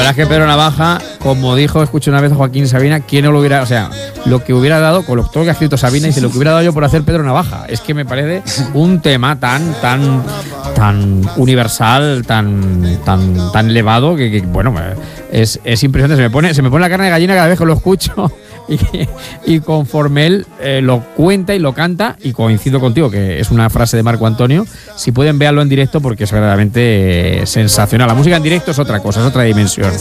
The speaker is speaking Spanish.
verdad es que Pedro Navaja, como dijo, escuché una vez a Joaquín Sabina, ¿quién no lo hubiera, o sea, lo que hubiera dado, con todo lo que ha escrito Sabina, y lo que hubiera dado yo por hacer Pedro Navaja? Es que me parece un tema tan universal, tan elevado, que bueno, es impresionante. Se me pone la carne de gallina cada vez que lo escucho. Y conforme él lo cuenta y lo canta, y coincido contigo que es una frase de Marco Antonio, si pueden verlo en directo porque es verdaderamente sensacional. La música en directo es otra cosa, es otra dimensión.